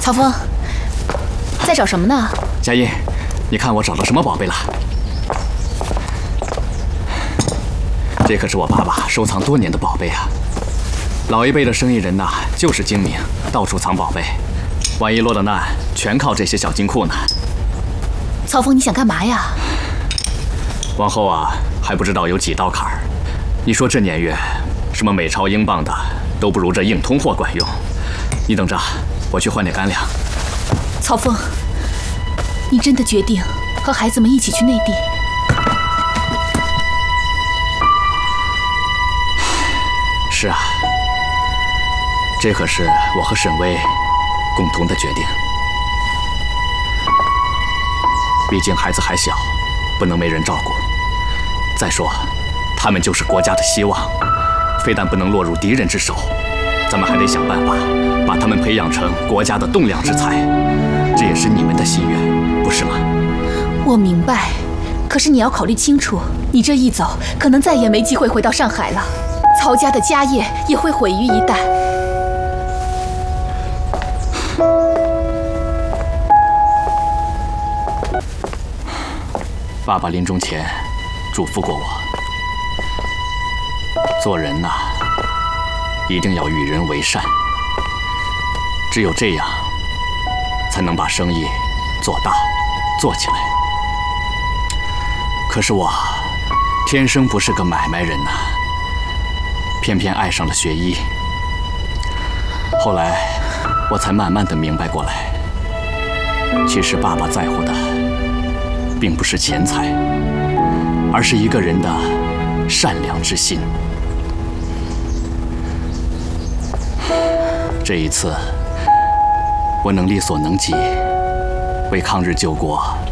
曹峰，在找什么呢？ 佳音，你看我找到什么宝贝了？这可是我爸爸收藏多年的宝贝啊！老一辈的生意人呐，就是精明，到处藏宝贝，万一落了难，全靠这些小金库呢。 曹峰，你想干嘛呀？ 往后啊，还不知道有几道坎儿。你说这年月，什么美钞英镑的，都不如这硬通货管用。你等着，我去换点干粮。 曹峰，你真的决定和孩子们一起去内地？ 是啊，这可是我和沈巍共同的决定。毕竟孩子还小，不能没人照顾。再说，他们就是国家的希望，非但不能落入敌人之手，咱们还得想办法把他们培养成国家的栋梁之才。这也是你们的心愿，不是吗？ 我明白，可是你要考虑清楚，你这一走，可能再也没机会回到上海了，曹家的家业也会毁于一旦。 爸爸临终前嘱咐过我，做人呐，一定要与人为善，只有这样，才能把生意做大做起来。可是我天生不是个买卖人呐，偏偏爱上了学医。后来我才慢慢的明白过来，其实爸爸在乎的并不是钱财，而是一个人的善良之心。这一次，我能力所能及，为抗日救国